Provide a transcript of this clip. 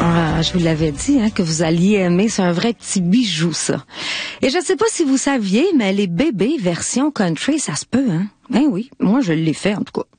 Ah, je vous l'avais dit que vous alliez aimer, c'est un vrai petit bijou ça. Et je sais pas si vous saviez, mais les bébés version country, ça se peut Ben oui, moi je l'ai fait en tout cas.